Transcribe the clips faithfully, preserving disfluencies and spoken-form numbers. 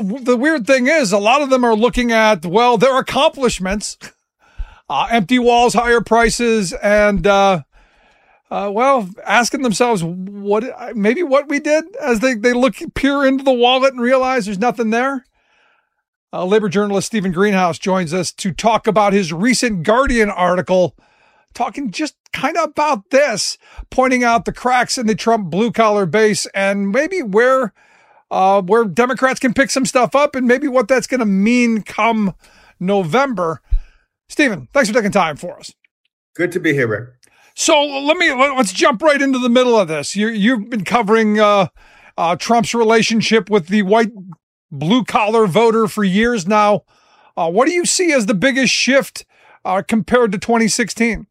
The weird thing is, a lot of them are looking at, well, their accomplishments, uh, empty walls, higher prices, and, uh, uh, well, asking themselves what maybe what we did as they, they look, peer into the wallet and realize there's nothing there. Uh, labor journalist Stephen Greenhouse joins us to talk about his recent Guardian article, talking just kind of about this, pointing out the cracks in the Trump blue-collar base and maybe where uh, where Democrats can pick some stuff up and maybe what that's going to mean come November. Stephen, thanks for taking time for us. Good to be here, Rick. So let me let's jump right into the middle of this. You, you've been covering uh, uh, Trump's relationship with the white blue-collar voter for years now. Uh, what do you see as the biggest shift uh, compared to twenty sixteen?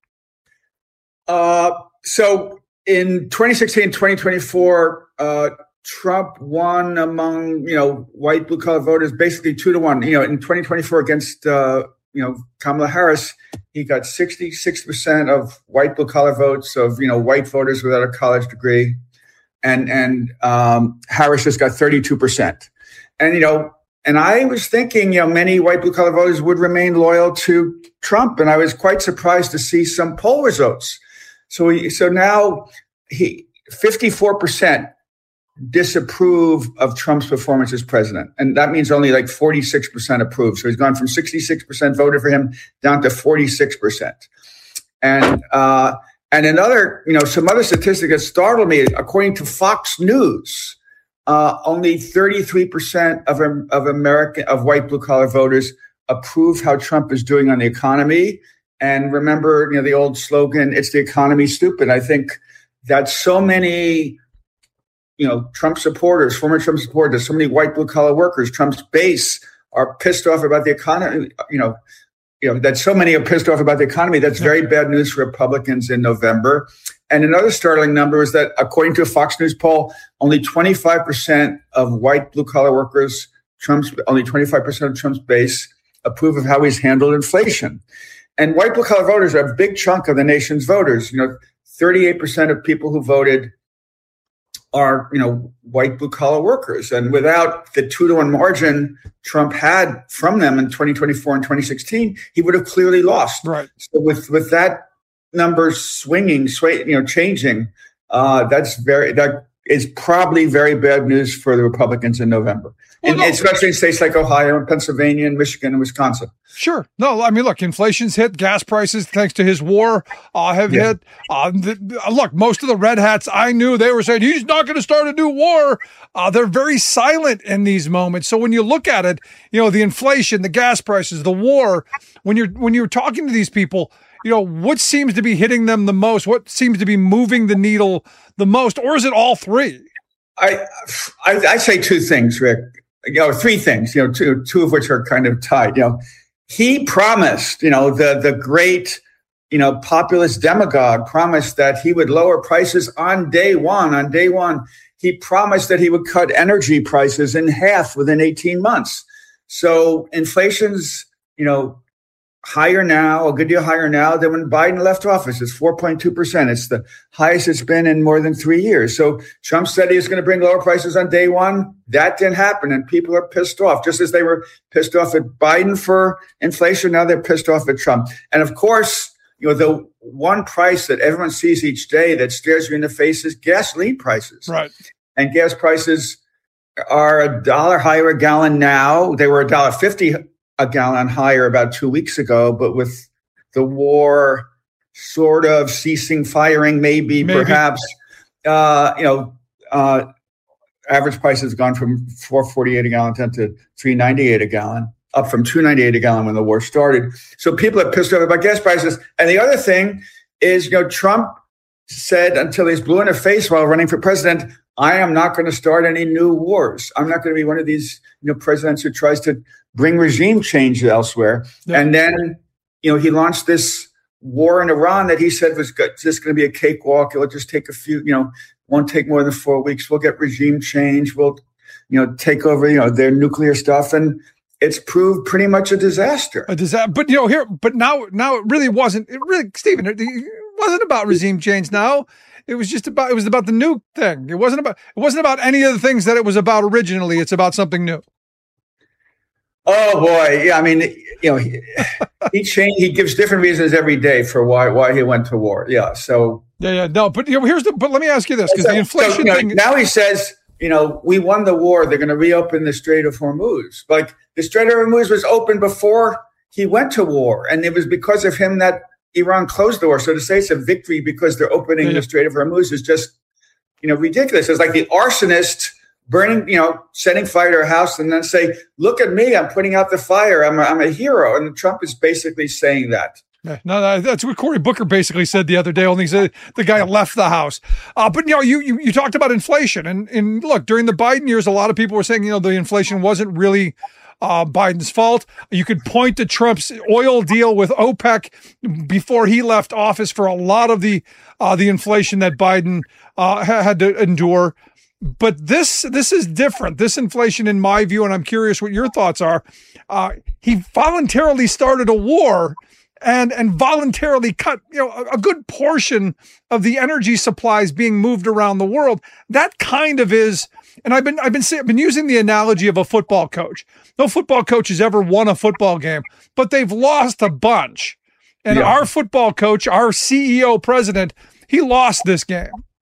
Uh, so in twenty sixteen, twenty twenty-four, uh, Trump won among, you know, white blue-collar voters basically two to one. You know, in twenty twenty-four against, uh, you know, Kamala Harris, he got sixty-six percent of white blue-collar votes of, you know, white voters without a college degree. And, and um, Harris just got thirty-two percent. And, you know, and I was thinking, you know, many white blue collar voters would remain loyal to Trump. And I was quite surprised to see some poll results. So he, so now he fifty-four percent disapprove of Trump's performance as president. And that means only like forty-six percent approve. So he's gone from sixty-six percent voted for him down to forty-six percent. And, uh, and another, you know, some other statistic that startled me, according to Fox News, Uh, only thirty-three percent of of American of white blue collar voters approve how Trump is doing on the economy. And remember, you know, the old slogan, "It's the economy, stupid." I think that so many, you know, Trump supporters, former Trump supporters, so many white blue collar workers, Trump's base, are pissed off about the economy. You know, you know that so many are pissed off about the economy. That's very bad news for Republicans in November. And another startling number is that, according to a Fox News poll, only twenty-five percent of white blue-collar workers, Trump's only twenty-five percent of Trump's base, approve of how he's handled inflation. And white blue-collar voters are a big chunk of the nation's voters. You know, thirty-eight percent of people who voted are, you know, white blue-collar workers. And without the two to one margin Trump had from them in twenty twenty-four and twenty sixteen, he would have clearly lost. Right. So with with that numbers swinging, sway, you know, changing. Uh, that's very, that is probably very bad news for the Republicans in November, well, and, no. especially in states like Ohio and Pennsylvania and Michigan and Wisconsin. Sure. No, I mean, look, inflation's hit, gas prices, thanks to his war, uh, have yeah. hit. Uh, the, look, most of the red hats I knew, they were saying, he's not going to start a new war. Uh, they're very silent in these moments. So when you look at it, you know, the inflation, the gas prices, the war, when you're, when you're talking to these people, you know, what seems to be hitting them the most? What seems to be moving the needle the most? Or is it all three? I I, I say two things, Rick. You know, three things, you know, two, two of which are kind of tied. You know, he promised, you know, the, the great, you know, populist demagogue promised that he would lower prices on day one. On day one, he promised that he would cut energy prices in half within eighteen months. So inflation's, you know, higher now, a good deal higher now than when Biden left office. It's four point two percent. It's the highest it's been in more than three years. So Trump said he was going to bring lower prices on day one. That didn't happen. And people are pissed off, just as they were pissed off at Biden for inflation. Now they're pissed off at Trump. And of course, you know, the one price that everyone sees each day that stares you in the face is gasoline prices. Right. And gas prices are a dollar higher a gallon now. They were a dollar fifty a gallon higher about two weeks ago, but with the war sort of ceasing firing, maybe, maybe. perhaps, uh, you know, uh, average price has gone from four forty-eight a gallon to three ninety-eight a gallon, up from two ninety-eight a gallon when the war started. So people are pissed off about gas prices. And the other thing is, you know, Trump said until he's blue in the face while running for president, I am not going to start any new wars. I'm not going to be one of these, you know, presidents who tries to bring regime change elsewhere. Yeah. And then, you know, he launched this war in Iran that he said was just going to be a cakewalk. It'll just take a few, you know, won't take more than four weeks. We'll get regime change. We'll, you know, take over, you know, their nuclear stuff. And it's proved pretty much a disaster. A disaster. But, you know, here, but now, now it really wasn't, it really, Stephen, it wasn't about regime change now. It was just about, it was about the nuke thing. It wasn't about, it wasn't about any of the things that it was about originally. It's about something new. Oh boy, yeah. I mean, you know, he he, changed, he gives different reasons every day for why why he went to war. Yeah. So yeah, yeah, no, but you know, here's the. But let me ask you this, because so, the inflation so, you know, thing. Now he says, you know, we won the war. They're going to reopen the Strait of Hormuz. Like the Strait of Hormuz was open before he went to war, and it was because of him that Iran closed the war. So to say it's a victory because they're opening yeah, yeah. the Strait of Hormuz is just, you know, ridiculous. It's like the arsonist burning, you know, setting fire to a house and then say, look at me, I'm putting out the fire. I'm a, I'm a hero. And Trump is basically saying that. Yeah, no, that's what Cory Booker basically said the other day, only said the guy left the house. Uh, but, you know, you, you you talked about inflation. And, and look, during the Biden years, a lot of people were saying, you know, the inflation wasn't really uh, Biden's fault. You could point to Trump's oil deal with OPEC before he left office for a lot of the uh, the inflation that Biden uh, had to endure. But this this is different. This inflation, in my view, and I'm curious what your thoughts are, uh, he voluntarily started a war and and voluntarily cut, you know, a, a good portion of the energy supplies being moved around the world. That kind of is, and I've been I've been I've been using the analogy of a football coach. No football coach has ever won a football game, but they've lost a bunch. And yeah. our football coach, our C E O president, he lost this game.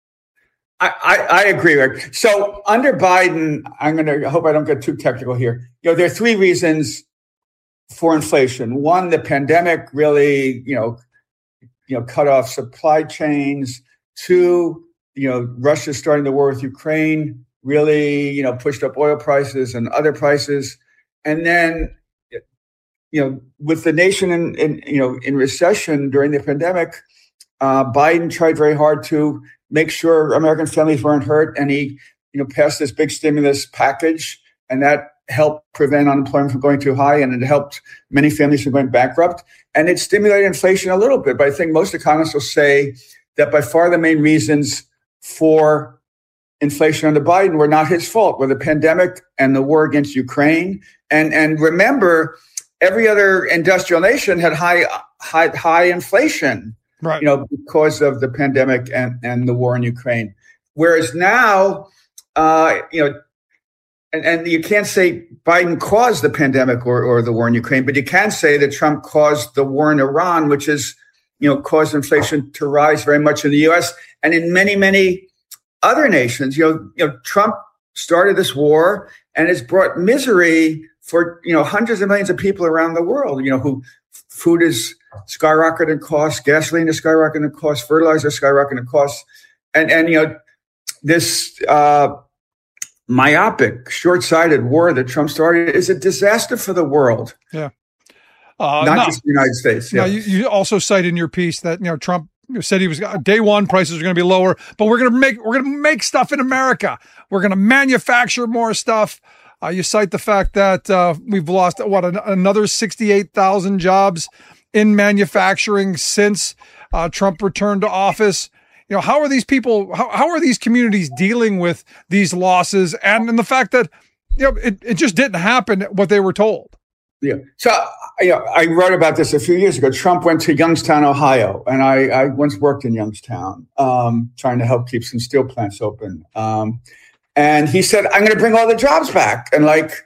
I, I, I agree, Rick. So under Biden, I'm going to I hope I don't get too technical here. You know, there are three reasons for inflation. One, the pandemic really, you know, you know, cut off supply chains. Two, you know, Russia starting the war with Ukraine really, you know, pushed up oil prices and other prices. And then, you know, with the nation in, in you know, in recession during the pandemic, uh, Biden tried very hard to make sure American families weren't hurt. And he, you know, passed this big stimulus package, and that helped prevent unemployment from going too high. And it helped many families from going bankrupt. And it stimulated inflation a little bit. But I think most economists will say that by far the main reasons for inflation under Biden were not his fault, were the pandemic and the war against Ukraine. And, and remember, every other industrial nation had high, high, high inflation. Right. You know, because of the pandemic and, and the war in Ukraine. Whereas now, uh, you know, and, and you can't say Biden caused the pandemic or, or the war in Ukraine, but you can say that Trump caused the war in Iran, which has, you know, caused inflation to rise very much in the U S and in many, many other nations. You know, you know, Trump started this war and has brought misery for, you know, hundreds of millions of people around the world, you know, who food is skyrocketing in cost, gasoline is skyrocketing in cost, fertilizer is skyrocketing in cost. And, and, you know, this uh, myopic, short-sighted war that Trump started is a disaster for the world. Yeah. Uh, Not no, just the United States. Yeah. No, you, you also cite in your piece that, you know, Trump said he was day one prices are going to be lower, but we're going to make, we're going to make stuff in America. We're going to manufacture more stuff. Uh, you cite the fact that uh, we've lost, what, an, another sixty-eight thousand jobs in manufacturing since uh, Trump returned to office. You know, how are these people, how, how are these communities dealing with these losses and, and the fact that, you know, it, it just didn't happen what they were told? Yeah. So, you know, I wrote about this a few years ago. Trump went to Youngstown, Ohio, and I, I once worked in Youngstown, um, trying to help keep some steel plants open. Um, and he said, I'm going to bring all the jobs back. And like,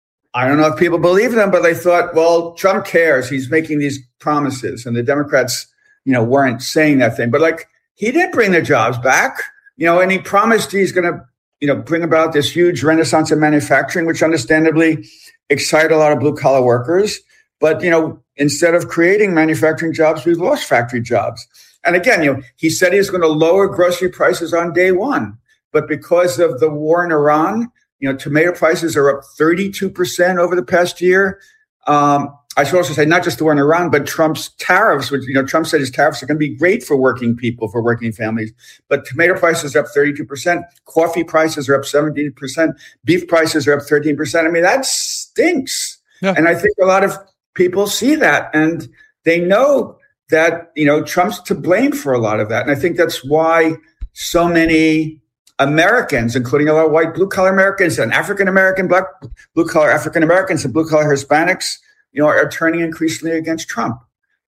I don't know if people believe them, but they thought, well, Trump cares. He's making these promises. And the Democrats, you know, weren't saying that thing. But like, he did bring the jobs back, you know, and he promised he's going to, you know, bring about this huge renaissance in manufacturing, which understandably excited a lot of blue collar workers. But, you know, instead of creating manufacturing jobs, we've lost factory jobs. And again, you know, he said he was going to lower grocery prices on day one. But because of the war in Iran, you know, tomato prices are up thirty-two percent over the past year. Um, I should also say not just the war in Iran, but Trump's tariffs, which, you know, Trump said his tariffs are going to be great for working people, for working families. But tomato prices are up thirty-two percent. Coffee prices are up seventeen percent. Beef prices are up thirteen percent. I mean, that stinks. Yeah. And I think a lot of people see that and they know that, you know, Trump's to blame for a lot of that. And I think that's why so many Americans, including a lot of white blue-collar Americans and African-American, black blue-collar African-Americans and blue-collar Hispanics, you know, are turning increasingly against Trump.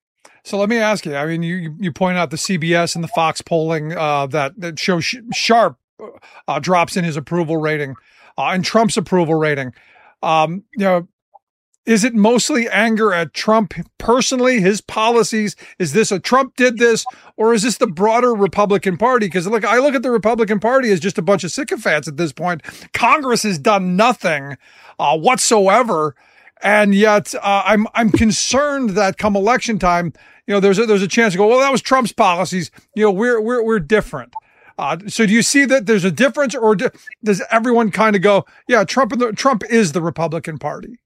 So let me ask you, I mean, you you point out the C B S and the Fox polling uh, that, that shows sh- sharp uh, drops in his approval rating uh, and Trump's approval rating. Um, you know, Is it mostly anger at Trump personally, his policies? Is this a Trump did this, or is this the broader Republican Party? Because look, I look at the Republican Party as just a bunch of sycophants at this point. Congress has done nothing uh, whatsoever, and yet uh, I'm I'm concerned that come election time, you know, there's a, there's a chance to go, well, that was Trump's policies. You know, we're we're we're different. Uh, so do you see that there's a difference, or do, does everyone kind of go, yeah, Trump and the, Trump is the Republican Party?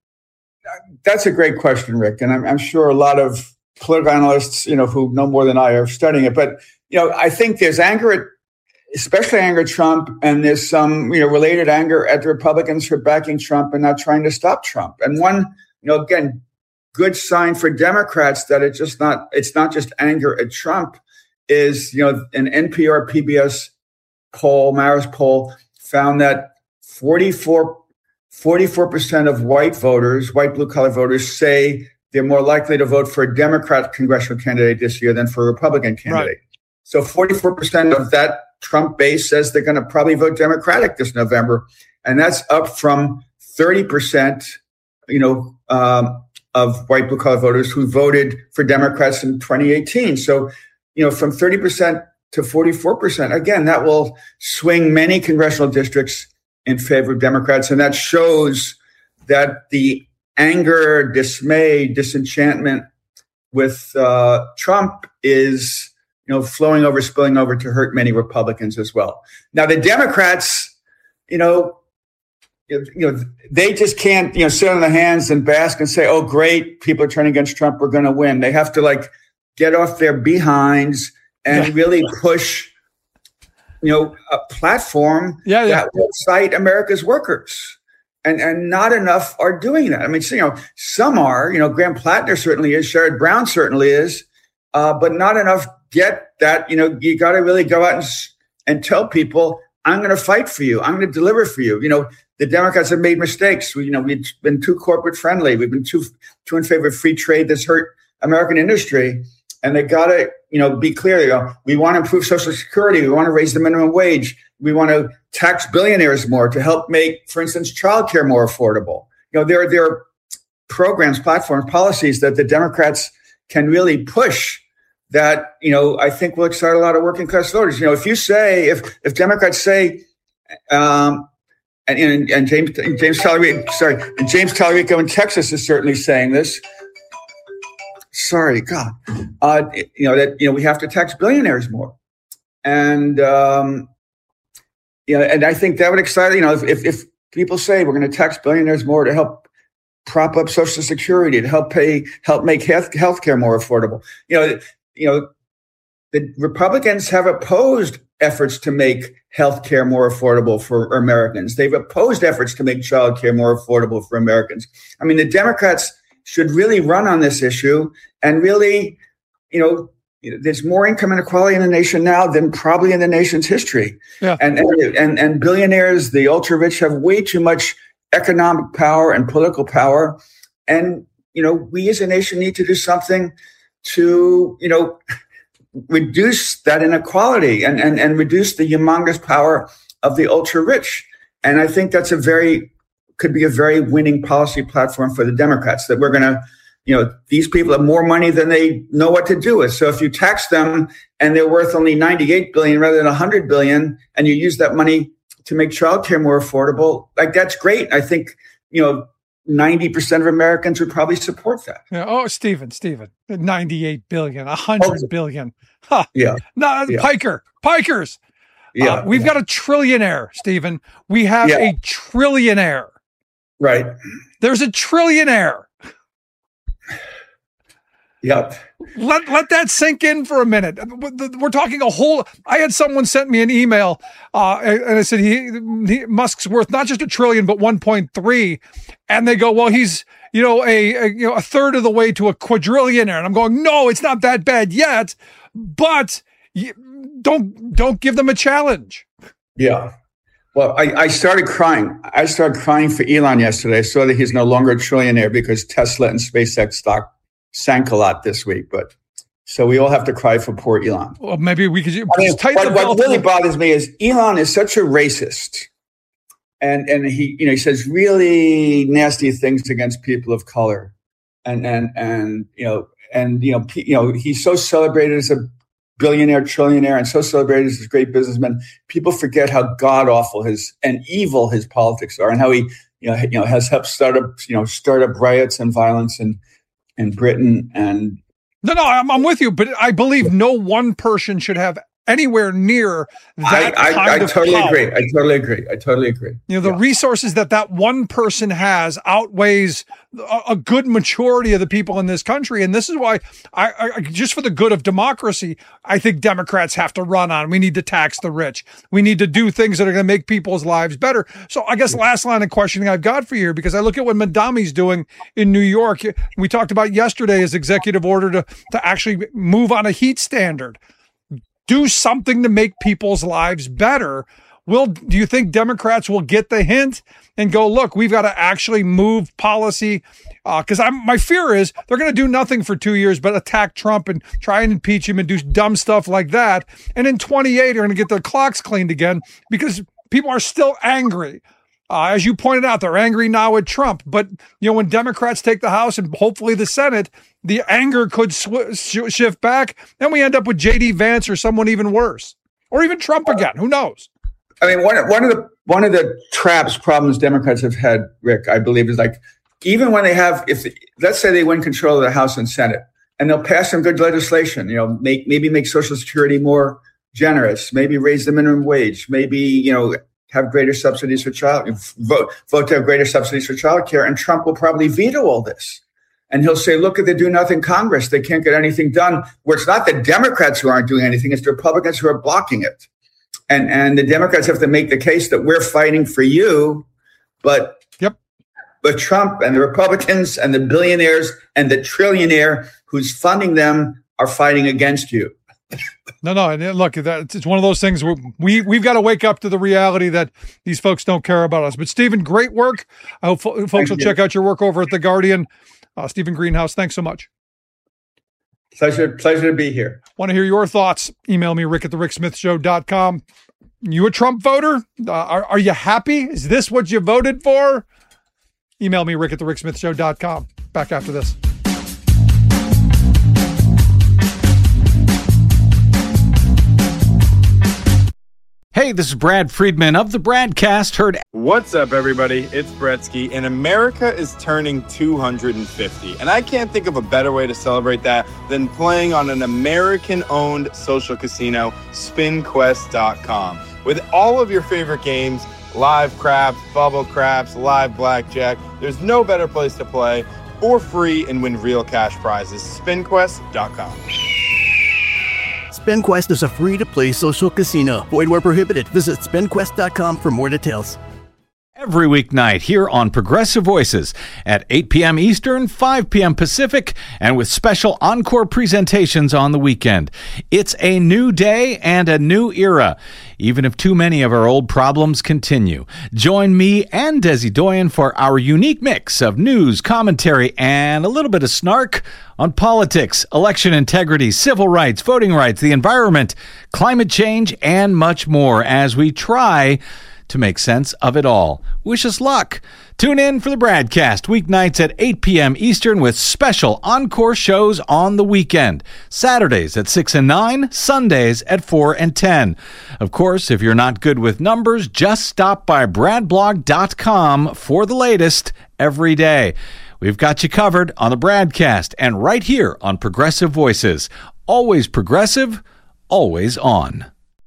That's a great question, Rick. And I'm, I'm sure a lot of political analysts, you know, who know more than I are studying it. But, you know, I think there's anger at, especially anger at Trump, and there's some, you know, related anger at the Republicans for backing Trump and not trying to stop Trump. And one, you know, again, good sign for Democrats that it's just not, it's not just anger at Trump is, you know, an N P R P B S poll, Marist poll, found that forty-four percent of white voters, white blue-collar voters, say they're more likely to vote for a Democrat congressional candidate this year than for a Republican candidate. Right. So forty-four percent of that Trump base says they're going to probably vote Democratic this November. And that's up from thirty percent, you know, um, of white blue-collar voters who voted for Democrats in twenty eighteen. So, you know, from thirty percent to forty-four percent, again, that will swing many congressional districts in favor of Democrats. And that shows that the anger, dismay, disenchantment with uh, Trump is, you know, flowing over, spilling over to hurt many Republicans as well. Now, the Democrats, you know, you know, they just can't, you know, sit on their hands and bask and say, oh, great, people are turning against Trump, we're going to win. They have to, like, get off their behinds and yeah. really push, you know, a platform yeah, yeah. that will cite America's workers. And and not enough are doing that. I mean, so, you know, some are, you know, Graham Plattner certainly is, Sherrod Brown certainly is, uh, but not enough get that, you know, you got to really go out and, and tell people, I'm going to fight for you. I'm going to deliver for you. You know, the Democrats have made mistakes. We, you know, we've been too corporate friendly. We've been too, too in favor of free trade that's hurt American industry. And they got to, you know, be clear. You know, we want to improve Social Security. We want to raise the minimum wage. We want to tax billionaires more to help make, for instance, childcare more affordable. You know, there, there are programs, platforms, policies that the Democrats can really push that, you know, I think will excite a lot of working class voters. You know, if you say, if if Democrats say, um, and, and, and James James Talarico, sorry, and James Talarico in Texas is certainly saying this. Sorry, God, uh, you know that you know we have to tax billionaires more, and um, you know, and I think that would excite. You know, if if, if people say we're going to tax billionaires more to help prop up Social Security, to help pay, help make health healthcare more affordable, you know, you know, the Republicans have opposed efforts to make healthcare more affordable for Americans. They've opposed efforts to make childcare more affordable for Americans. I mean, the Democrats should really run on this issue and really, you know, there's more income inequality in the nation now than probably in the nation's history. Yeah. And, and, and, and billionaires, the ultra rich, have way too much economic power and political power. And, you know, we as a nation need to do something to, you know, reduce that inequality and, and, and reduce the humongous power of the ultra rich. And I think that's a very, could be a very winning policy platform for the Democrats, that we're going to, you know, these people have more money than they know what to do with. So if you tax them and they're worth only ninety-eight billion rather than one hundred billion, and you use that money to make childcare more affordable, like that's great. I think, you know, ninety percent of Americans would probably support that. Yeah. Oh, Stephen, Stephen, ninety-eight billion, one hundred oh. billion. Huh. Yeah. No, yeah. Piker, Pikers. Yeah. Uh, we've yeah. got a trillionaire, Stephen. We have yeah. a trillionaire. Right. There's a trillionaire. Yep. Let let that sink in for a minute. We're talking a whole. I had someone sent me an email, uh, and I said he, he Musk's worth not just a trillion but one point three, and they go, well, he's you know a, a you know a third of the way to a quadrillionaire, and I'm going, no, it's not that bad yet, but you, don't don't give them a challenge. Yeah. Well, I, I started crying. I started crying for Elon yesterday. I saw that he's no longer a trillionaire because Tesla and SpaceX stock sank a lot this week. But so we all have to cry for poor Elon. Well, maybe we could just I mean, tighten what, the belt. What really bothers me is Elon is such a racist. and and he you know he says really nasty things against people of color, and and and you know and you know you know he's so celebrated as a billionaire, trillionaire, and so celebrated as a great businessman. People forget how god awful his and evil his politics are, and how he you know you know has helped start up you know start up riots and violence in in Britain. And no, no, I'm, I'm with you, but I believe no one person should have anywhere near that I, I, kind I of totally power. agree. I totally agree. I totally agree. You know, the yeah. resources that that one person has outweighs a, a good majority of the people in this country. And this is why I, I, just for the good of democracy, I think Democrats have to run on. We need to tax the rich. We need to do things that are going to make people's lives better. So I guess last line of questioning I've got for you, because I look at what Madami's doing in New York. We talked about yesterday his executive order to, to actually move on a heat standard. Do something to make people's lives better. Will, do you think Democrats will get the hint and go, look, we've got to actually move policy? Because uh, I'm my fear is they're going to do nothing for two years but attack Trump and try and impeach him and do dumb stuff like that. And in twenty-eight, they're going to get their clocks cleaned again because people are still angry. Uh, as you pointed out, they're angry now at Trump. But, you know, when Democrats take the House and hopefully the Senate, the anger could sw- sh- shift back. Then we end up with J D Vance or someone even worse, or even Trump again. Who knows? I mean, one, one of the one of the traps problems Democrats have had, Rick, I believe, is like even when they have, if let's say they win control of the House and Senate, and they'll pass some good legislation, you know, make maybe make Social Security more generous, maybe raise the minimum wage, maybe you know. have greater subsidies for child vote vote to have greater subsidies for childcare, and Trump will probably veto all this, and he'll say, "Look at the do nothing Congress; they can't get anything done." Where it's not the Democrats who aren't doing anything; it's the Republicans who are blocking it, and and the Democrats have to make the case that we're fighting for you, but yep, but Trump and the Republicans and the billionaires and the trillionaire who's funding them are fighting against you. No, no. And look, that it's one of those things where we, we've got to wake up to the reality that these folks don't care about us. But Stephen, great work. I hope fo- folks Thank will you. check out your work over at The Guardian. Uh, Stephen Greenhouse, thanks so much. Pleasure, pleasure to be here. Want to hear your thoughts? Email me, rick at the rick smith show dot com. You a Trump voter? Uh, are, are you happy? Is this what you voted for? Email me, rick at the rick smith show dot com. Back after this. Hey, this is Brad Friedman of the Bradcast. Heard. What's up, everybody? It's Bretsky, and America is turning two hundred fifty. And I can't think of a better way to celebrate that than playing on an American-owned social casino, spin quest dot com. With all of your favorite games, live craps, bubble craps, live blackjack, there's no better place to play for free and win real cash prizes. spin quest dot com. SpinQuest is a free-to-play social casino. Void where prohibited. Visit spin quest dot com for more details. Every weeknight here on Progressive Voices at eight p.m. Eastern, five p.m. Pacific, and with special encore presentations on the weekend. It's a new day and a new era, even if too many of our old problems continue. Join me and Desi Doyen for our unique mix of news, commentary, and a little bit of snark on politics, election integrity, civil rights, voting rights, the environment, climate change, and much more as we try to make sense of it all. Wish us luck. Tune in for the Bradcast weeknights at eight p.m. Eastern with special encore shows on the weekend. Saturdays at six and nine, Sundays at four and ten. Of course, if you're not good with numbers, just stop by brad blog dot com for the latest every day. We've got you covered on the Bradcast and right here on Progressive Voices. Always progressive, always on.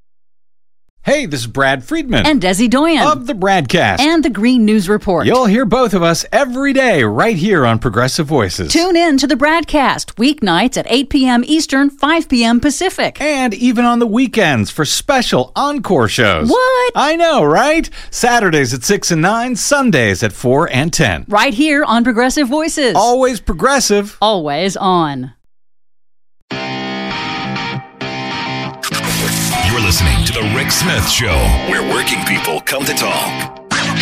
Hey, this is Brad Friedman. And Desi Doyen. Of the Bradcast. And the Green News Report. You'll hear both of us every day right here on Progressive Voices. Tune in to the Bradcast, weeknights at eight p.m. Eastern, five p.m. Pacific. And even on the weekends for special encore shows. What? I know, right? Saturdays at six and nine, Sundays at four and ten. Right here on Progressive Voices. Always progressive. Always on. You're listening to The Rick Smith Show, where working people come to talk.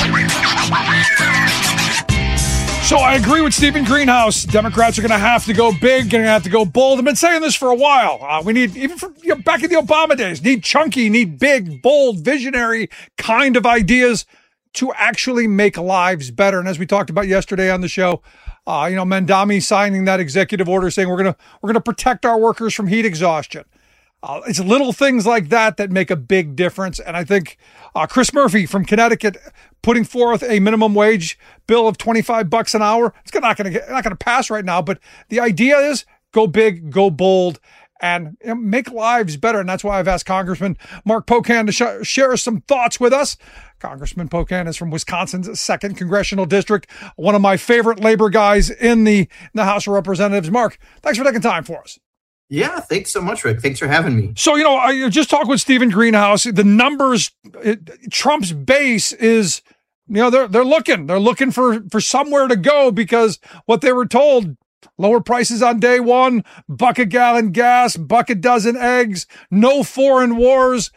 So I agree with Stephen Greenhouse. Democrats are going to have to go big, going to have to go bold. I've been saying this for a while. Uh, we need, even from you know, back in the Obama days, need chunky, need big, bold, visionary kind of ideas. to actually make lives better. And as we talked about yesterday on the show, uh, you know, Mamdani signing that executive order saying we're gonna we're gonna protect our workers from heat exhaustion. Uh, it's little things like that that make a big difference. And I think uh, Chris Murphy from Connecticut putting forth a minimum wage bill of twenty-five bucks an hour. It's not going to not going to pass right now, but the idea is go big, go bold, and you know, make lives better. And that's why I've asked Congressman Mark Pocan to sh- share some thoughts with us. Congressman Pocan is from Wisconsin's second congressional district, one of my favorite labor guys in the, in the House of Representatives. Mark, thanks for taking time for us. Yeah, thanks so much, Rick. Thanks for having me. So, you know, I just talked with Stephen Greenhouse. The numbers, it, Trump's base is, you know, they're they're looking. They're looking for, for somewhere to go because what they were told, lower prices on day one, buck a gallon gas, buck a dozen eggs, no foreign wars.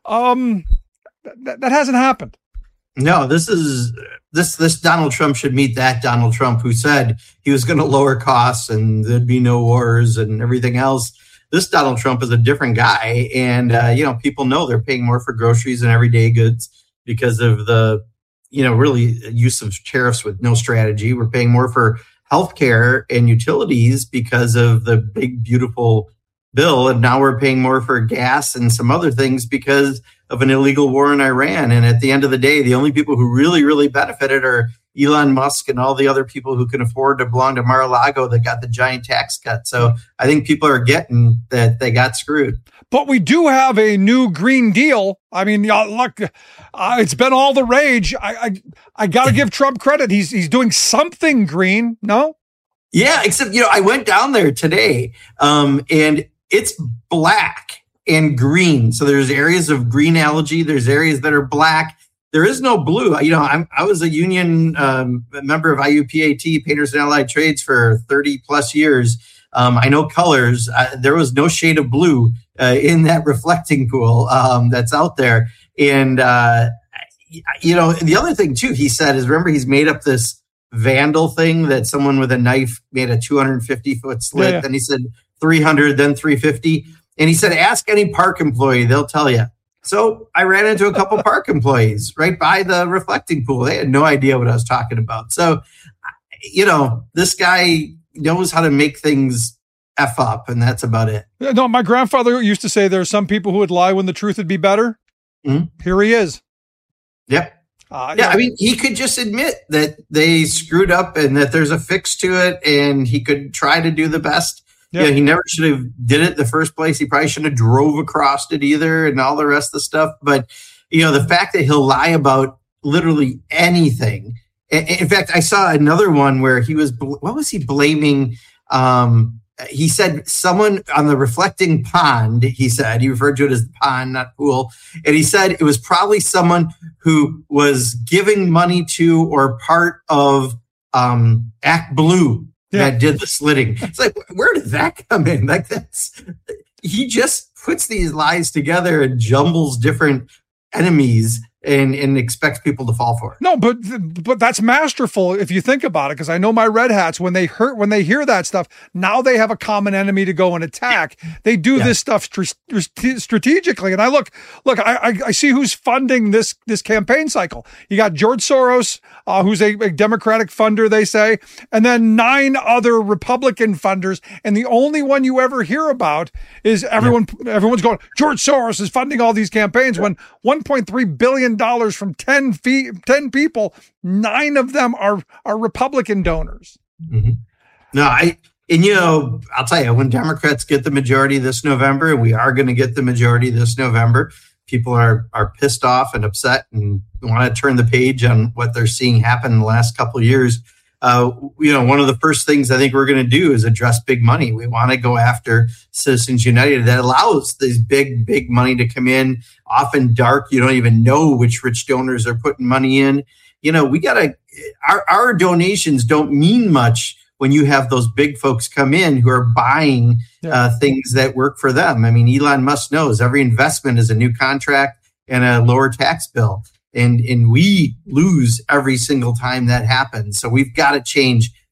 Um, that, that hasn't happened. No, this is this this Donald Trump should meet that Donald Trump who said he was going to lower costs and there'd be no wars and everything else. This Donald Trump is a different guy, and uh, you know, people know they're paying more for groceries and everyday goods because of the you know really use of tariffs with no strategy. We're paying more for healthcare and utilities because of the big beautiful bill, and now we're paying more for gas and some other things because of an illegal war in Iran. And at the end of the day, the only people who really, really benefited are Elon Musk and all the other people who can afford to belong to Mar-a-Lago that got the giant tax cut. So I think people are getting that they got screwed. But we do have a new Green Deal. I mean, uh, look, uh, it's been all the rage. I I, I got to give Trump credit. He's he's doing something green. No? Yeah, except, you know, I went down there today um, and it's black and green. So there's areas of green algae. There's areas that are black. There is no blue. You know, I'm, I was a union um, member of I U P A T, Painters and Allied Trades, for thirty plus years. Um, I know colors. Uh, there was no shade of blue uh, in that reflecting pool um, that's out there. And, uh, you know, the other thing, too, he said is, remember, he's made up this vandal thing that someone with a knife made a two hundred fifty foot slit. Yeah. Then he said three hundred, then three fifty. And he said, ask any park employee, they'll tell you. So I ran into a couple park employees right by the reflecting pool. They had no idea what I was talking about. So, you know, this guy knows how to make things F up, and that's about it. No, my grandfather used to say there are some people who would lie when the truth would be better. Mm-hmm. Here he is. Yep. Uh, yeah, yeah, I mean, he could just admit that they screwed up and that there's a fix to it, and he could try to do the best. Yeah, he never should have did it in the first place. He probably shouldn't have drove across it either and all the rest of the stuff. But, you know, the fact that he'll lie about literally anything. In fact, I saw another one where he was, what was he blaming? Um, he said someone on the reflecting pond, he said, he referred to it as the pond, not pool. And he said it was probably someone who was giving money to or part of um, Act Blue. Yeah. That did the slitting. It's like, where did that come in? Like, that's, he just puts these lies together and jumbles different enemies and, and expects people to fall for it. No, but but that's masterful if you think about it, because I know my red hats, when they hurt, when they hear that stuff, now they have a common enemy to go and attack. They do yeah. this stuff st- strategically. And I look, look, I, I I see who's funding this this campaign cycle. You got George Soros, uh, who's a, a Democratic funder, they say, and then nine other Republican funders. And the only one you ever hear about is everyone. Yeah. Everyone's going, George Soros is funding all these campaigns, yeah. when one point three billion dollars from ten fee, ten people, nine of them are are Republican donors. Mm-hmm. No, I and you know, I'll tell you, when Democrats get the majority this November, and we are going to get the majority this November, people are are pissed off and upset and want to turn the page on what they're seeing happen in the last couple of years. Uh, you know, one of the first things I think we're going to do is address big money. We want to go after Citizens United that allows these big, big money to come in, often dark. You don't even know which rich donors are putting money in. You know, we got to, our, our donations don't mean much when you have those big folks come in who are buying yeah. uh, things that work for them. I mean, Elon Musk knows every investment is a new contract and a lower tax bill. And and we lose every single time that happens. So we've got to change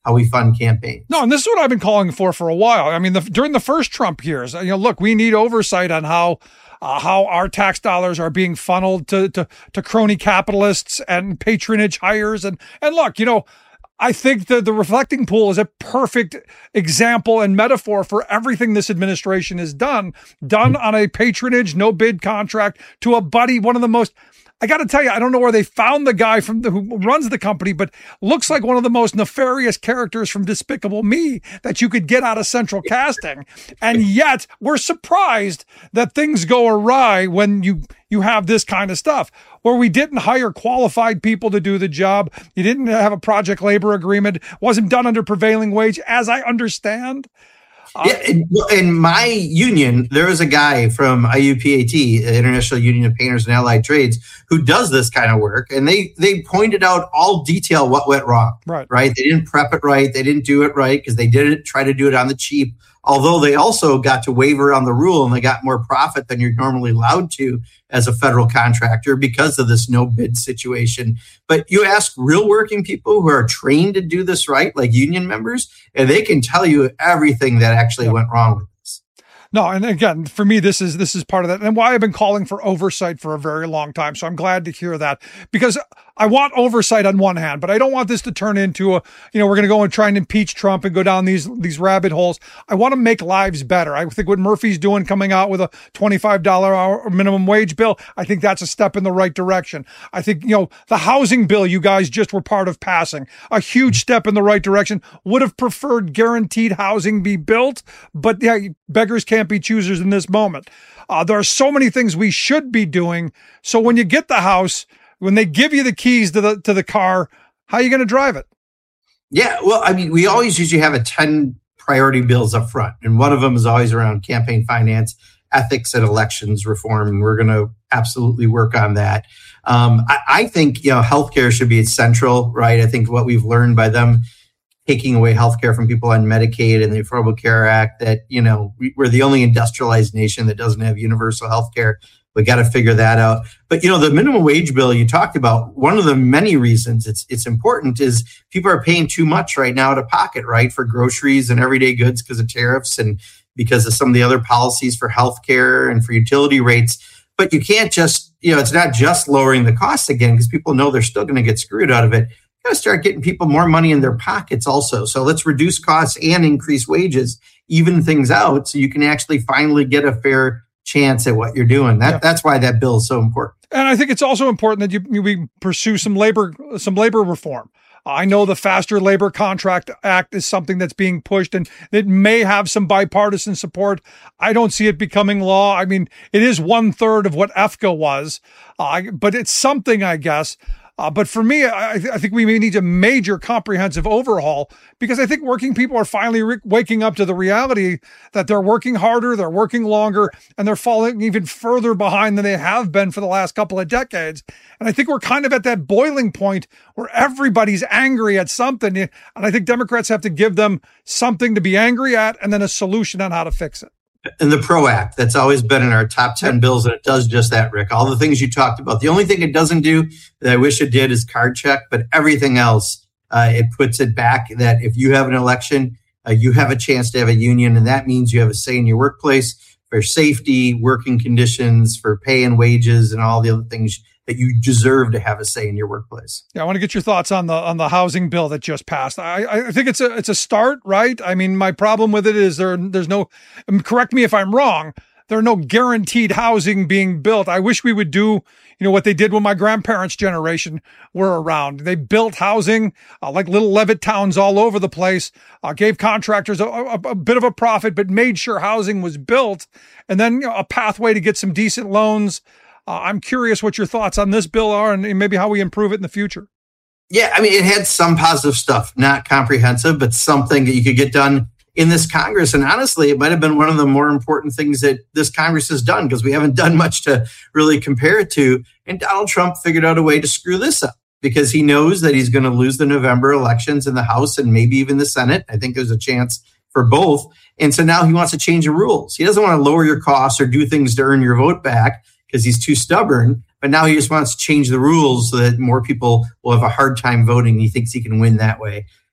how we fund campaigns. No, and this is what I've been calling for for a while. I mean, the, during the first Trump years, you know, look, we need oversight on how uh, how our tax dollars are being funneled to, to to crony capitalists and patronage hires. And and look, you know, I think the, the reflecting pool is a perfect example and metaphor for everything this administration has done, done on a patronage, no bid contract to a buddy, one of the most, I got to tell you, I don't know where they found the guy from the, who runs the company, but looks like one of the most nefarious characters from Despicable Me that you could get out of central casting. And yet we're surprised that things go awry when you, you have this kind of stuff where we didn't hire qualified people to do the job. You didn't have a project labor agreement, wasn't done under prevailing wage, as I understand. Uh, yeah, in, in my union, there was a guy from I U P A T, International Union of Painters and Allied Trades, who does this kind of work, and they they pointed out all detail what went wrong. Right, right. They didn't prep it right. They didn't do it right because they didn't try to do it on the cheap. Although they also got to waive around the rule and they got more profit than you're normally allowed to as a federal contractor because of this no bid situation. But you ask real working people who are trained to do this right, like union members, and they can tell you everything that actually went wrong with this. No, and again, for me, this is this is part of that, and why I've been calling for oversight for a very long time. So I'm glad to hear that, because I want oversight on one hand, but I don't want this to turn into a, you know, we're going to go and try and impeach Trump and go down these these rabbit holes. I want to make lives better. I think what Murphy's doing, coming out with a twenty-five dollars hour minimum wage bill, I think that's a step in the right direction. I think, you know, the housing bill you guys just were part of passing, a huge step in the right direction. Would have preferred guaranteed housing be built, but yeah, beggars can't be choosers in this moment. Uh, there are so many things we should be doing. So when you get the house, when they give you the keys to the to the car, how are you going to drive it? Yeah, well, I mean, we always usually have a ten priority bills up front, and one of them is always around campaign finance, ethics, and elections reform, and we're going to absolutely work on that. Um, I, I think, you know, healthcare should be central, right? I think what we've learned by them taking away healthcare from people on Medicaid and the Affordable Care Act, that, you know, we, we're the only industrialized nation that doesn't have universal healthcare. We got to figure that out. But, you know, the minimum wage bill you talked about, one of the many reasons it's it's important is people are paying too much right now out of pocket, right, for groceries and everyday goods because of tariffs and because of some of the other policies for healthcare and for utility rates. But you can't just, you know, it's not just lowering the costs again, because people know they're still going to get screwed out of it. You got to start getting people more money in their pockets also. So let's reduce costs and increase wages, even things out, so you can actually finally get a fair chance at what you're doing. That yeah. That's why that bill is so important. And I think it's also important that you we pursue some labor some labor reform. I know the Faster Labor Contract Act is something that's being pushed, and it may have some bipartisan support. I don't see it becoming law. I mean, it is one third of what F C A was, uh, but it's something, I guess. Uh, but for me, I, I think we may need a major comprehensive overhaul, because I think working people are finally re- waking up to the reality that they're working harder, they're working longer, and they're falling even further behind than they have been for the last couple of decades. And I think we're kind of at that boiling point where everybody's angry at something. And I think Democrats have to give them something to be angry at and then a solution on how to fix it. And the PRO Act, that's always been in our top ten bills, and it does just that, Rick. All the things you talked about. The only thing it doesn't do that I wish it did is card check, but everything else, uh, it puts it back that if you have an election, uh, you have a chance to have a union, and that means you have a say in your workplace for safety, working conditions, for pay and wages, and all the other things that you deserve to have a say in your workplace. Yeah, I want to get your thoughts on the on the housing bill that just passed. I, I think it's a it's a start, right? I mean, my problem with it is there there's no, correct me if I'm wrong, there are no guaranteed housing being built. I wish we would do, you know, what they did when my grandparents' generation were around. They built housing uh, like little Levitt towns all over the place, uh, gave contractors a, a, a bit of a profit, but made sure housing was built, and then, you know, a pathway to get some decent loans. Uh, I'm curious what your thoughts on this bill are, and maybe how we improve it in the future. Yeah, I mean, it had some positive stuff, not comprehensive, but something that you could get done in this Congress. And honestly, it might have been one of the more important things that this Congress has done, because we haven't done much to really compare it to. And Donald Trump figured out a way to screw this up, because he knows that he's going to lose the November elections in the House and maybe even the Senate. I think there's a chance for both. And so now he wants to change the rules. He doesn't want to lower your costs or do things to earn your vote back, because he's too stubborn. But now he just wants to change the rules so that more people will have a hard time voting. He thinks he can win that way.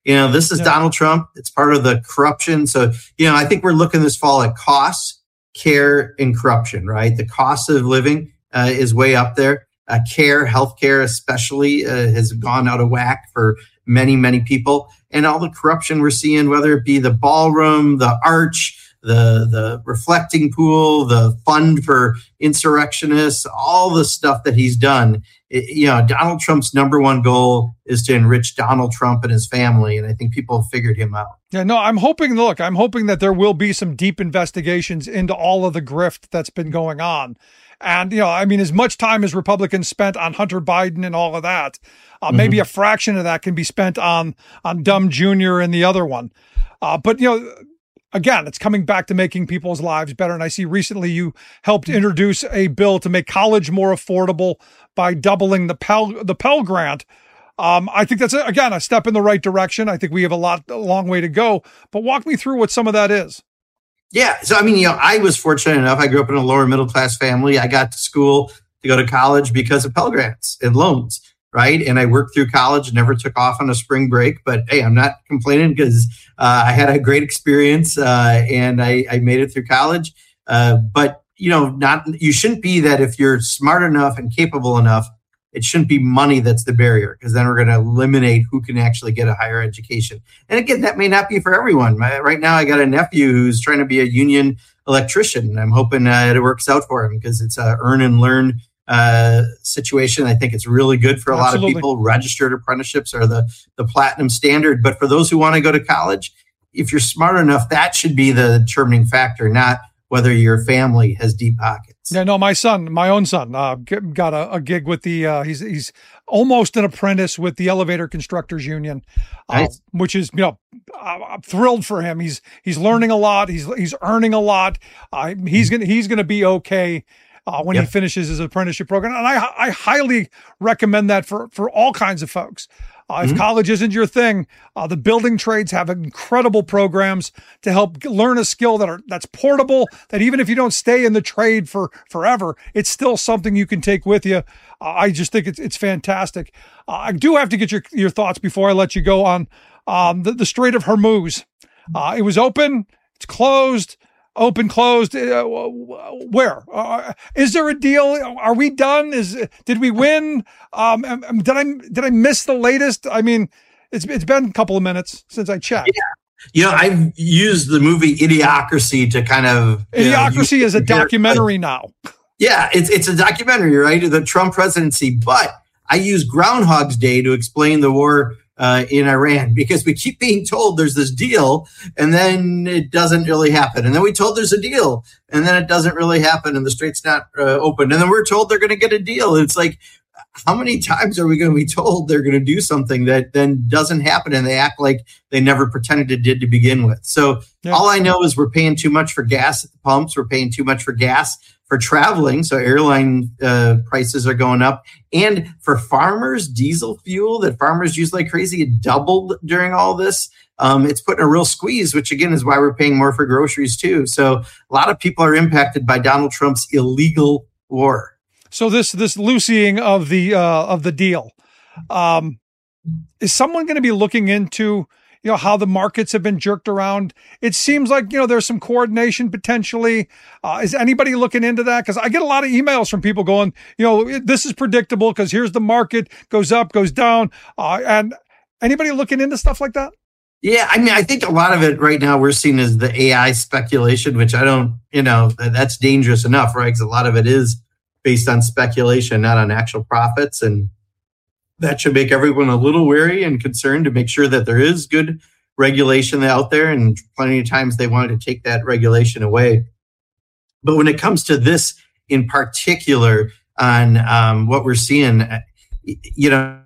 You know, this is yeah. Donald Trump. It's part of the corruption. So, you know, I think we're looking this fall at costs, care, and corruption, right? The cost of living uh, is way up there. Uh, care, healthcare especially, uh, has gone out of whack for many, many people. And all the corruption we're seeing, whether it be the ballroom, the arch, the the reflecting pool, the fund for insurrectionists, all the stuff that he's done. It, you know, Donald Trump's number one goal is to enrich Donald Trump and his family. And I think people have figured him out. Yeah, no, I'm hoping, look, I'm hoping that there will be some deep investigations into all of the grift that's been going on. And, you know, I mean, as much time as Republicans spent on Hunter Biden and all of that, uh, mm-hmm. maybe a fraction of that can be spent on, on Dumb Junior and the other one. Uh, but, you know, again, it's coming back to making people's lives better. And I see recently you helped introduce a bill to make college more affordable by doubling the Pell, the Pell Grant. Um, I think that's, again, a step in the right direction. I think we have a lot, a long way to go. But walk me through what some of that is. Yeah. So, I mean, you know, I was fortunate enough. I grew up in a lower middle class family. I got to school to go to college because of Pell Grants and loans, right? And I worked through college, never took off on a spring break. But hey, I'm not complaining because uh, I had a great experience uh, and I, I made it through college. Uh, but, you know, not you shouldn't be that if you're smart enough and capable enough, it shouldn't be money that's the barrier, because then we're going to eliminate who can actually get a higher education. And again, that may not be for everyone. My, right now, I got a nephew who's trying to be a union electrician, and I'm hoping uh, it works out for him because it's a earn and learn uh, situation. I think it's really good for a Absolutely. lot of people. Registered apprenticeships are the, the platinum standard. But for those who want to go to college, if you're smart enough, that should be the determining factor, not whether your family has deep pockets. Yeah, no, my son, my own son, uh, got a, a gig with the, uh, he's he's almost an apprentice with the Elevator Constructors Union, uh, nice. which is, you know, I'm thrilled for him. He's he's learning a lot. He's he's earning a lot. Uh, he's gonna he's gonna be okay uh, when yep. he finishes his apprenticeship program. And I I highly recommend that for for all kinds of folks. Uh, if mm-hmm. college isn't your thing, uh, the building trades have incredible programs to help learn a skill that are that's portable, that even if you don't stay in the trade for forever, it's still something you can take with you. Uh, I just think it's it's fantastic. Uh, I do have to get your, your thoughts before I let you go on um, the, the Strait of Hormuz. Uh, it was open, it's closed. Open, closed. Uh, where uh, is there a deal? Are we done? Is did we win? Um, did I did I miss the latest? I mean, it's it's been a couple of minutes since I checked. Yeah. You know, I've used the movie Idiocracy to kind of Idiocracy know, is a documentary now. Yeah, it's it's a documentary, right? The Trump presidency, but I use Groundhog's Day to explain the war Uh, in Iran, because we keep being told there's this deal and then it doesn't really happen. And then we told there's a deal and then it doesn't really happen and the strait's not uh, open. And then we're told they're going to get a deal. And it's like, how many times are we going to be told they're going to do something that then doesn't happen and they act like they never pretended it did to begin with? So yeah. all I know is we're paying too much for gas at the pumps. We're paying too much for gas for traveling. So airline uh, prices are going up. And for farmers, diesel fuel that farmers use like crazy, it doubled during all this. Um, it's putting a real squeeze, which again is why we're paying more for groceries too. So a lot of people are impacted by Donald Trump's illegal war. So this this loosening of the uh, of the deal, um, is someone going to be looking into, you know, how the markets have been jerked around? It seems like, you know, there's some coordination potentially. Uh, is anybody looking into that? Because I get a lot of emails from people going, you know, this is predictable because here's the market, goes up, goes down. Uh, and anybody looking into stuff like that? Yeah, I mean, I think a lot of it right now we're seeing as the A I speculation, which I don't, you know, that's dangerous enough, right? Because a lot of it is based on speculation, not on actual profits. And that should make everyone a little wary and concerned to make sure that there is good regulation out there. And plenty of times they wanted to take that regulation away. But when it comes to this in particular, on um, what we're seeing, you know,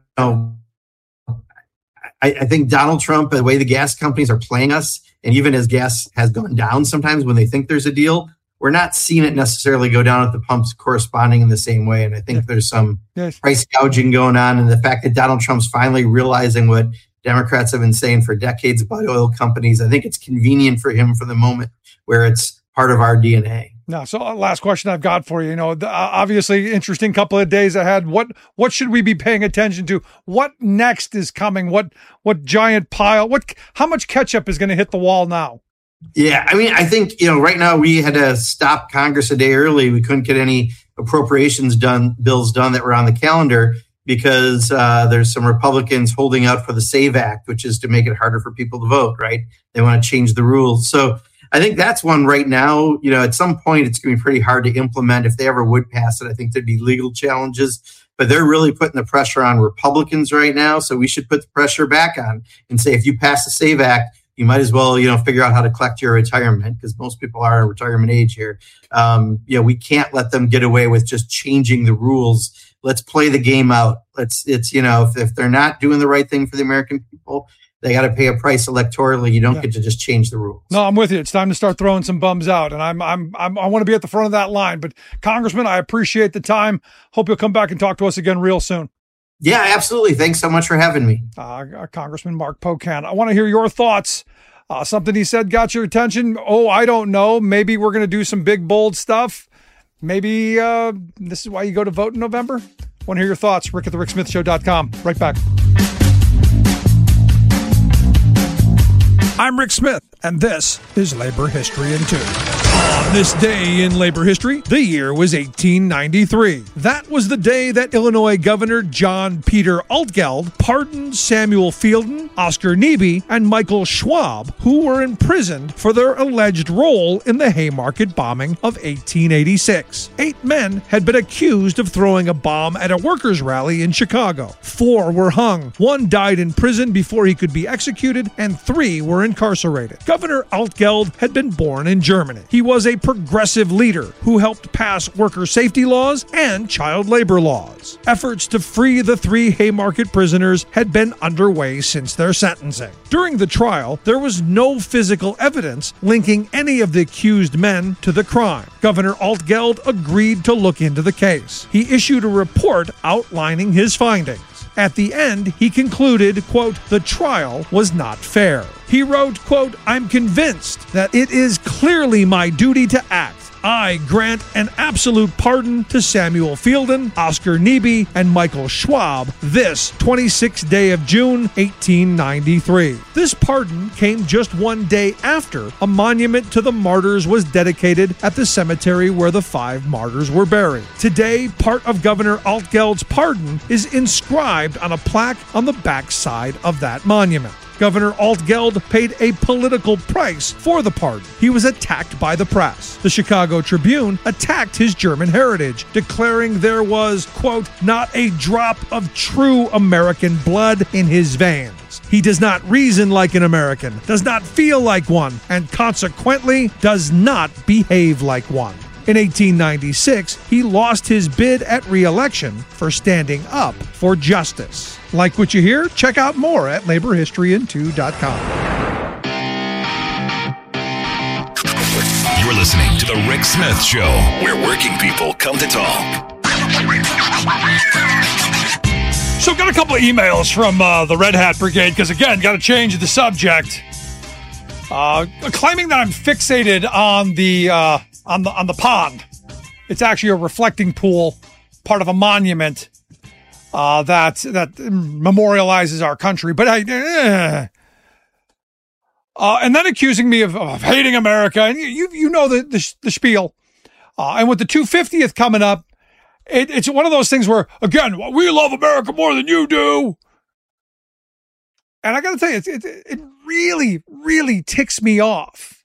I, I think Donald Trump, the way the gas companies are playing us, and even as gas has gone down sometimes when they think there's a deal, we're not seeing it necessarily go down at the pumps corresponding in the same way. And I think yeah. there's some yes. price gouging going on. And the fact that Donald Trump's finally realizing what Democrats have been saying for decades about oil companies, I think it's convenient for him for the moment where it's part of our D N A. Now, so uh, last question I've got for you, you know, the, uh, obviously interesting couple of days ahead. What, what should we be paying attention to? What next is coming? What, what giant pile, what, how much ketchup is going to hit the wall now? Yeah. I mean, I think, you know, right now we had to stop Congress a day early. We couldn't get any appropriations done, bills done that were on the calendar because uh, there's some Republicans holding out for the SAVE Act, which is to make it harder for people to vote, right? They want to change the rules. So I think that's one right now. You know, at some point, it's going to be pretty hard to implement. If they ever would pass it, I think there'd be legal challenges. But they're really putting the pressure on Republicans right now. So we should put the pressure back on and say, if you pass the SAVE Act, you might as well, you know, figure out how to collect your retirement, because most people are in retirement age here. Um, you know, we can't let them get away with just changing the rules. Let's play the game out. Let's, it's, you know, if, if they're not doing the right thing for the American people, they got to pay a price electorally. You don't yeah. get to just change the rules. No, I'm with you. It's time to start throwing some bums out, and I'm, I'm, I'm I want to be at the front of that line. But Congressman, I appreciate the time. Hope you'll come back and talk to us again real soon. Yeah, absolutely. Thanks so much for having me. Uh, Congressman Mark Pocan. I want to hear your thoughts. Uh, something he said got your attention. Oh, I don't know. Maybe we're going to do some big, bold stuff. Maybe uh, this is why you go to vote in November. Want to hear your thoughts? Rick at the rick smith show dot com. Right back. I'm Rick Smith, and this is Labor History in Two. On this day in labor history, the year was eighteen ninety-three. That was the day that Illinois Governor John Peter Altgeld pardoned Samuel Fielden, Oscar Neebe, and Michael Schwab, who were imprisoned for their alleged role in the Haymarket bombing of eighteen eighty-six. Eight men had been accused of throwing a bomb at a workers' rally in Chicago. Four were hung. One died in prison before he could be executed, and three were incarcerated. Governor Altgeld had been born in Germany. He was a progressive leader who helped pass worker safety laws and child labor laws. Efforts to free the three Haymarket prisoners had been underway since their sentencing. During the trial, there was no physical evidence linking any of the accused men to the crime. Governor Altgeld agreed to look into the case. He issued a report outlining his findings. At the end, he concluded, quote, the trial was not fair. He wrote, quote, I'm convinced that it is clearly my duty to act. I grant an absolute pardon to Samuel Fielden, Oscar Neebe, and Michael Schwab this twenty-sixth day of June, eighteen ninety-three. This pardon came just one day after a monument to the martyrs was dedicated at the cemetery where the five martyrs were buried. Today, part of Governor Altgeld's pardon is inscribed on a plaque on the backside of that monument. Governor Altgeld paid a political price for the pardon. He was attacked by the press. The Chicago Tribune attacked his German heritage, declaring there was, quote, not a drop of true American blood in his veins. He does not reason like an American, does not feel like one, and consequently does not behave like one. In eighteen ninety-six, he lost his bid at re-election for standing up for justice. Like what you hear? Check out more at labor history in two dot com. You're listening to The Rick Smith Show, where working people come to talk. So got a couple of emails from uh, the Red Hat Brigade, because again, got to change the subject. Uh, claiming that I'm fixated on the uh, on the on the pond. It's actually a reflecting pool, part of a monument uh, that that memorializes our country. But I, eh. uh, and then accusing me of, of hating America, and you you know the the, the spiel. Uh, and with the two hundred fiftieth coming up, it, it's one of those things where again we love America more than you do. And I got to tell you, it, it, it really, really ticks me off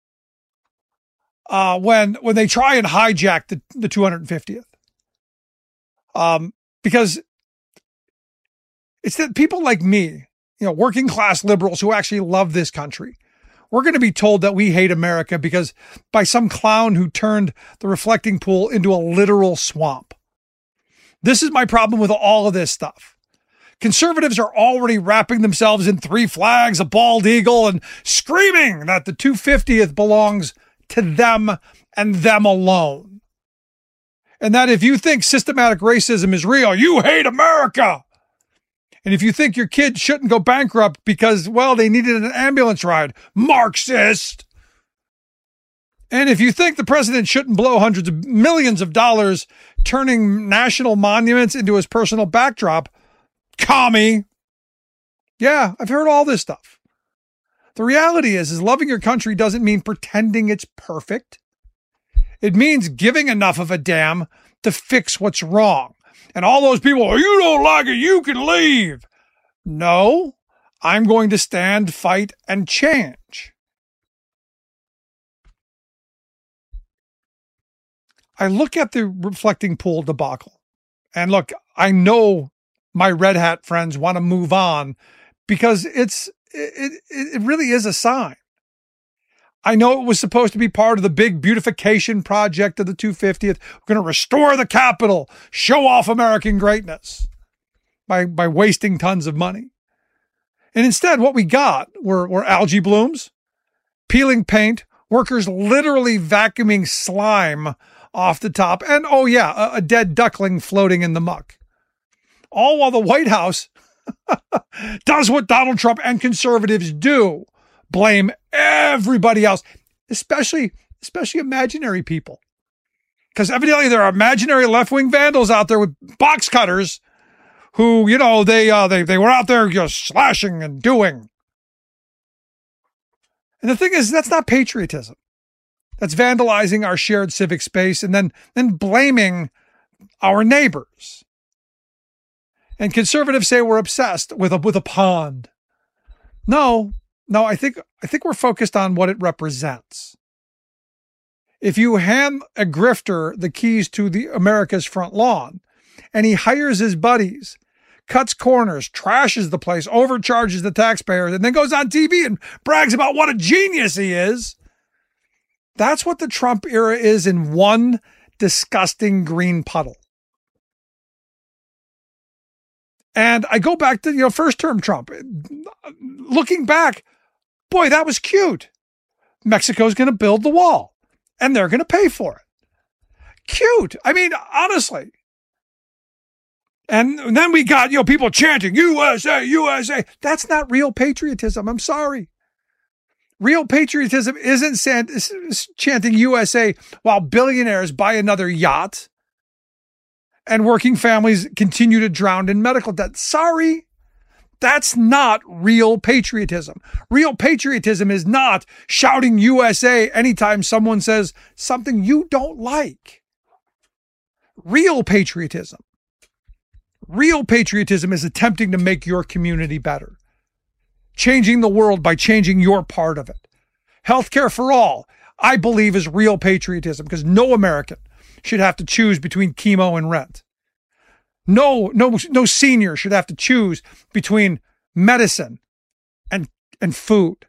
uh, when when they try and hijack the, the two hundred fiftieth. Um, because it's that people like me, you know, working class liberals who actually love this country, we're going to be told that we hate America because by some clown who turned the reflecting pool into a literal swamp. This is my problem with all of this stuff. Conservatives are already wrapping themselves in three flags, a bald eagle, and screaming that the two hundred fiftieth belongs to them and them alone. And that if you think systematic racism is real, you hate America. And if you think your kid shouldn't go bankrupt because, well, they needed an ambulance ride, Marxist. And if you think the president shouldn't blow hundreds of millions of dollars turning national monuments into his personal backdrop, commie. Yeah, I've heard all this stuff. The reality is, is loving your country doesn't mean pretending it's perfect. It means giving enough of a damn to fix what's wrong. And all those people, oh, you don't like it, you can leave. No, I'm going to stand, fight, and change. I look at the reflecting pool debacle, and look, I know my red hat friends want to move on because it's it, it, it really is a sign. I know it was supposed to be part of the big beautification project of the two hundred fiftieth. We're going to restore the Capitol, show off American greatness by, by wasting tons of money. And instead, what we got were, were algae blooms, peeling paint, workers literally vacuuming slime off the top, and oh yeah, a, a dead duckling floating in the muck. All while the White House does what Donald Trump and conservatives do. Blame everybody else, especially, especially imaginary people. Because evidently there are imaginary left-wing vandals out there with box cutters who, you know, they uh, they they were out there just slashing and doing. And the thing is, that's not patriotism. That's vandalizing our shared civic space and then, then blaming our neighbors. And conservatives say we're obsessed with a, with a pond. No, no, I think, I think we're focused on what it represents. If you hand a grifter the keys to the America's front lawn and he hires his buddies, cuts corners, trashes the place, overcharges the taxpayers, and then goes on T V and brags about what a genius he is, that's what the Trump era is in one disgusting green puddle. And I go back to, you know, first term Trump. Looking back, boy, that was cute. Mexico's going to build the wall and they're going to pay for it. Cute. I mean, honestly. And then we got, you know, people chanting U S A, U S A. That's not real patriotism. I'm sorry. Real patriotism isn't chanting U S A while billionaires buy another yacht and working families continue to drown in medical debt. Sorry, that's not real patriotism. Real patriotism is not shouting U S A anytime someone says something you don't like. Real patriotism. Real patriotism is attempting to make your community better. Changing the world by changing your part of it. Healthcare for all, I believe, is real patriotism because no American should have to choose between chemo and rent. No, no, no senior should have to choose between medicine and, and food.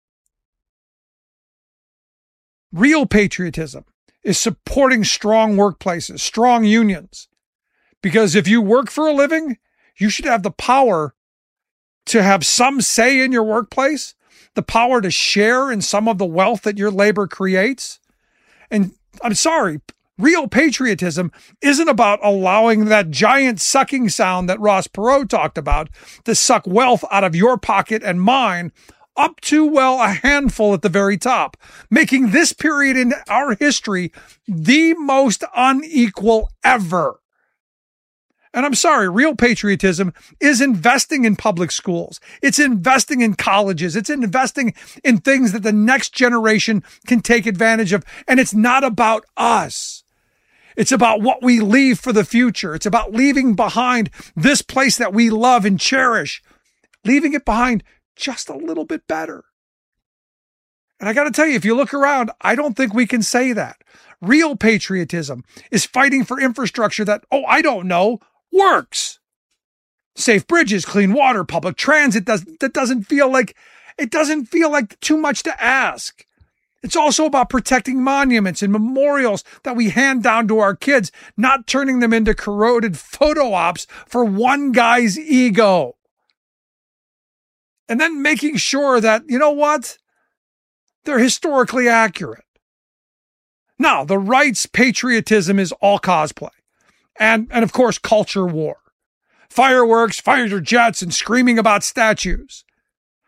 Real patriotism is supporting strong workplaces, strong unions. Because if you work for a living, you should have the power to have some say in your workplace, the power to share in some of the wealth that your labor creates. And I'm sorry, real patriotism isn't about allowing that giant sucking sound that Ross Perot talked about to suck wealth out of your pocket and mine up to, well, a handful at the very top, making this period in our history the most unequal ever. And I'm sorry, real patriotism is investing in public schools. It's investing in colleges. It's investing in things that the next generation can take advantage of. And it's not about us. It's about what we leave for the future. It's about leaving behind this place that we love and cherish, leaving it behind just a little bit better. And I got to tell you, if you look around, I don't think we can say that. Real patriotism is fighting for infrastructure that, oh, I don't know, works. Safe bridges, clean water, public transit does, that doesn't feel like, it doesn't feel like too much to ask. It's also about protecting monuments and memorials that we hand down to our kids, not turning them into corroded photo ops for one guy's ego. And then making sure that, you know what? They're historically accurate. Now, the right's patriotism is all cosplay. And, and of course, culture war. Fireworks, fighter jets, and screaming about statues.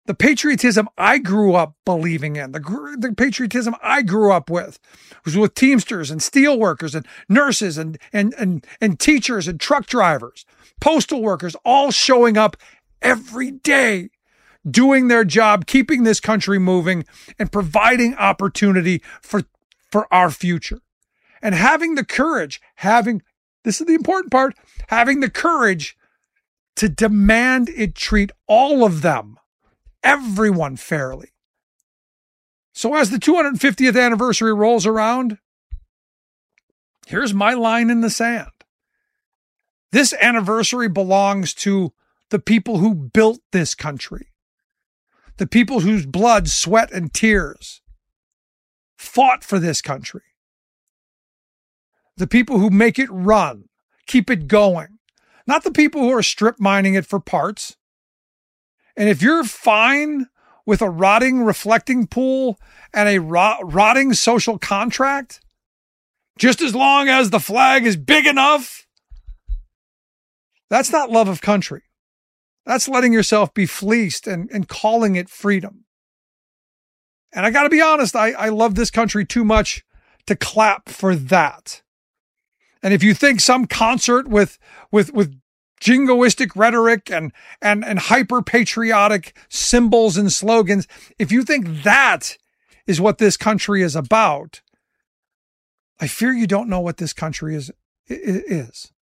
The patriotism I grew up believing in, the, the patriotism I grew up with, was with Teamsters and steel workers and nurses and, and, and, and teachers and truck drivers, postal workers, all showing up every day, doing their job, keeping this country moving and providing opportunity for, for our future. And having the courage, having, this is the important part, having the courage to demand it treat all of them, everyone, fairly. So as the two hundred fiftieth anniversary rolls around, here's my line in the sand. This anniversary belongs to the people who built this country, the people whose blood, sweat, and tears fought for this country, the people who make it run, keep it going, not the people who are strip mining it for parts. And if you're fine with a rotting reflecting pool and a rot- rotting social contract, just as long as the flag is big enough, that's not love of country. That's letting yourself be fleeced and, and calling it freedom. And I got to be honest, I, I love this country too much to clap for that. And if you think some concert with, with, with, jingoistic rhetoric and, and, and hyper-patriotic symbols and slogans, if you think that is what this country is about, I fear you don't know what this country is. is.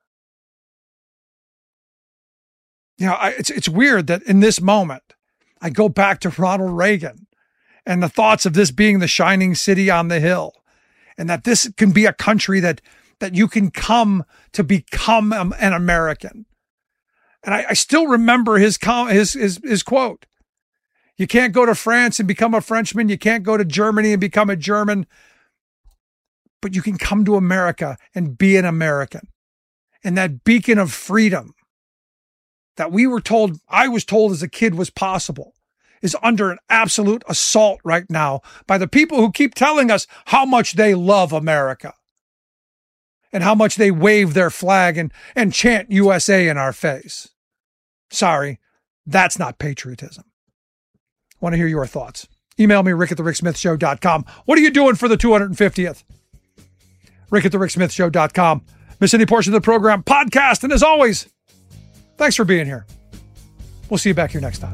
You know, I, it's, it's weird that in this moment, I go back to Ronald Reagan and the thoughts of this being the shining city on the hill, and that this can be a country that, that you can come to become an American. And I, I still remember his, his his his quote. You can't go to France and become a Frenchman. You can't go to Germany and become a German. But you can come to America and be an American. And that beacon of freedom that we were told, I was told as a kid was possible, is under an absolute assault right now by the people who keep telling us how much they love America and how much they wave their flag and, and chant U S A in our face. Sorry, that's not patriotism. I want to hear your thoughts. Email me, rick at the rick smith show dot com. What are you doing for the two hundred fiftieth? rick at the rick smith show dot com. Miss any portion of the program, podcast. And as always, thanks for being here. We'll see you back here next time.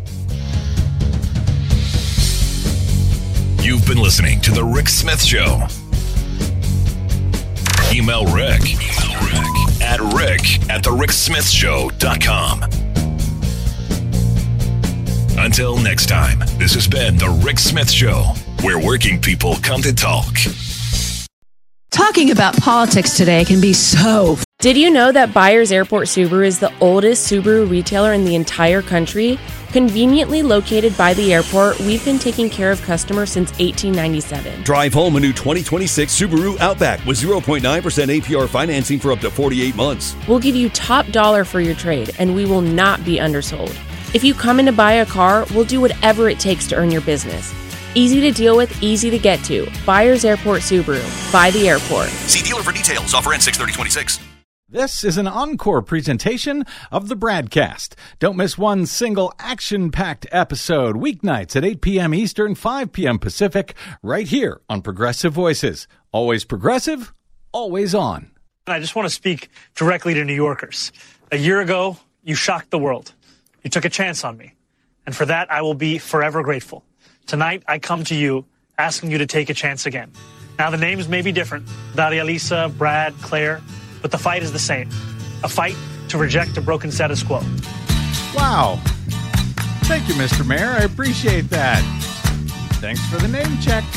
You've been listening to The Rick Smith Show. Email Rick, Email Rick at rick at the rick smith show dot com. Until next time, this has been The Rick Smith Show, where working people come to talk. Talking about politics today can be so... Did you know that Byers Airport Subaru is the oldest Subaru retailer in the entire country? Conveniently located by the airport, we've been taking care of customers since eighteen ninety-seven. Drive home a new twenty twenty-six Subaru Outback with zero point nine percent A P R financing for up to forty-eight months. We'll give you top dollar for your trade, and we will not be undersold. If you come in to buy a car, we'll do whatever it takes to earn your business. Easy to deal with, easy to get to. Byers Airport Subaru. By the airport. See dealer for details. Offer ends six thirty twenty-six. This is an encore presentation of the Bradcast. Don't miss one single action-packed episode weeknights at eight p.m. Eastern, five p.m. Pacific, right here on Progressive Voices. Always progressive, always on. I just want to speak directly to New Yorkers. A year ago, you shocked the world. You took a chance on me. And for that, I will be forever grateful. Tonight, I come to you asking you to take a chance again. Now, the names may be different. Daria Lisa, Brad, Claire. But the fight is the same. A fight to reject a broken status quo. Wow. Thank you, Mister Mayor. I appreciate that. Thanks for the name check.